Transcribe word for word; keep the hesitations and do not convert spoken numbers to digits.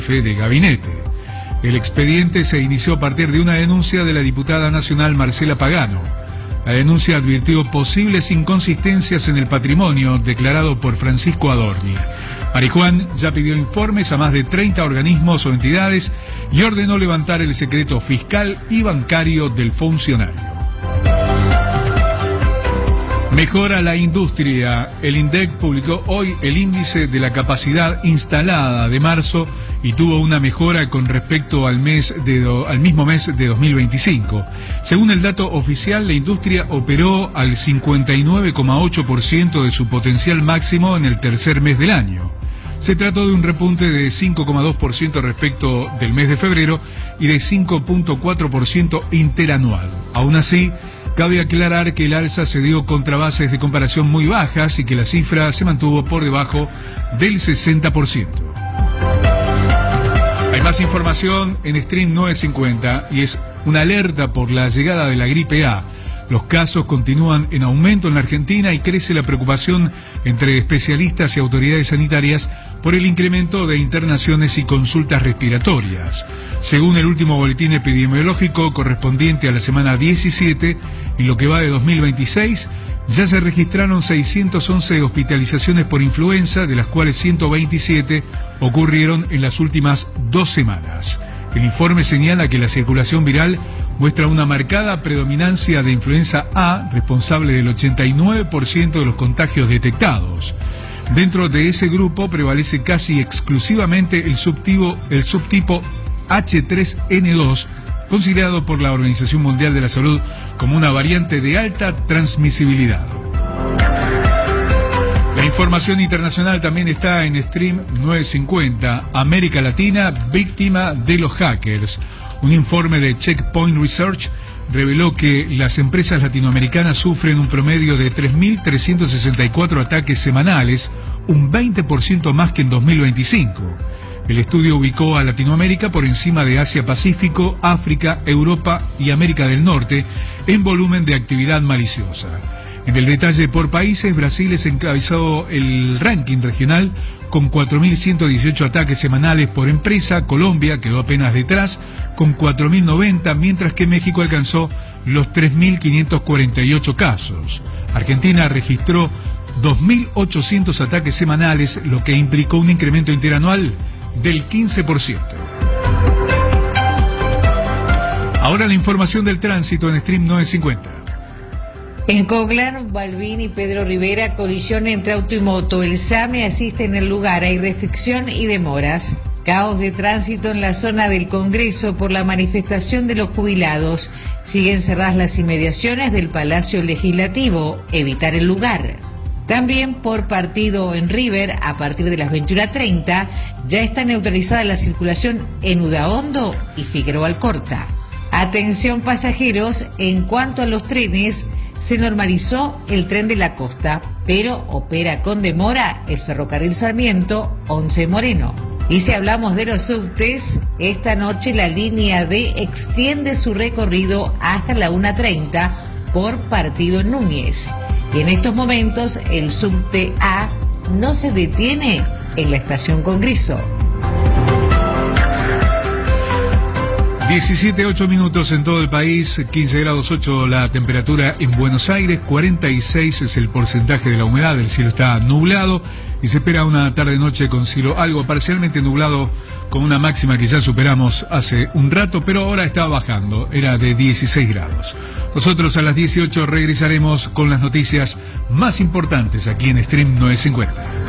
de gabinete. El expediente se inició a partir de una denuncia de la diputada nacional Marcela Pagano. La denuncia advirtió posibles inconsistencias en el patrimonio declarado por Francisco Adorni. Marijuán ya pidió informes a más de treinta organismos o entidades y ordenó levantar el secreto fiscal y bancario del funcionario. Mejora la industria. El INDEC publicó hoy el índice de la capacidad instalada de marzo y tuvo una mejora con respecto al mes de do, al mismo mes de dos mil veinticinco. Según el dato oficial, la industria operó al cincuenta y nueve coma ocho por ciento de su potencial máximo en el tercer mes del año. Se trató de un repunte de cinco coma dos por ciento respecto del mes de febrero y de cinco coma cuatro por ciento interanual. Aún así, cabe aclarar que el alza se dio contra bases de comparación muy bajas y que la cifra se mantuvo por debajo del sesenta por ciento. Hay más información en Stream nueve cincuenta y es una alerta por la llegada de la gripe A. Los casos continúan en aumento en la Argentina y crece la preocupación entre especialistas y autoridades sanitarias por el incremento de internaciones y consultas respiratorias. Según el último boletín epidemiológico correspondiente a la semana diecisiete, en lo que va de dos mil veintiséis, ya se registraron seiscientas once hospitalizaciones por influenza, de las cuales ciento veintisiete ocurrieron en las últimas dos semanas. El informe señala que la circulación viral muestra una marcada predominancia de influenza A, responsable del ochenta y nueve por ciento de los contagios detectados. Dentro de ese grupo prevalece casi exclusivamente el subtipo, el subtipo H tres N dos, considerado por la Organización Mundial de la Salud como una variante de alta transmisibilidad. La información internacional también está en Stream nueve cincuenta. América Latina, víctima de los hackers. Un informe de Checkpoint Research reveló que las empresas latinoamericanas sufren un promedio de tres mil trescientos sesenta y cuatro ataques semanales, un veinte por ciento más que en dos mil veinticinco. El estudio ubicó a Latinoamérica por encima de Asia-Pacífico, África, Europa y América del Norte en volumen de actividad maliciosa. En el detalle por países, Brasil es encabezado el ranking regional con cuatro mil ciento dieciocho ataques semanales por empresa. Colombia quedó apenas detrás con cuatro mil noventa, mientras que México alcanzó los tres mil quinientos cuarenta y ocho casos. Argentina registró dos mil ochocientos ataques semanales, lo que implicó un incremento interanual del quince por ciento. Ahora la información del tránsito en Stream nueve cincuenta. En Coglan, Balbín y Pedro Rivera, colisión entre auto y moto. El SAME asiste en el lugar. Hay restricción y demoras. Caos de tránsito en la zona del Congreso por la manifestación de los jubilados. Siguen cerradas las inmediaciones del Palacio Legislativo. Evitar el lugar. También por partido en River, a partir de las veintiuna treinta, ya está neutralizada la circulación en Udaondo y Figueroa Alcorta. Atención pasajeros, en cuanto a los trenes, se normalizó el tren de la costa, pero opera con demora el ferrocarril Sarmiento once Moreno. Y si hablamos de los subtes, esta noche la línea D extiende su recorrido hasta la una treinta por partido Núñez. Y en estos momentos el subte A no se detiene en la estación Congreso. diecisiete, ocho minutos en todo el país, quince grados ocho la temperatura en Buenos Aires, cuarenta y seis es el porcentaje de la humedad, el cielo está nublado y se espera una tarde-noche con cielo algo parcialmente nublado, con una máxima que ya superamos hace un rato, pero ahora está bajando, era de dieciséis grados. Nosotros a las dieciocho regresaremos con las noticias más importantes aquí en Stream nueve cincuenta.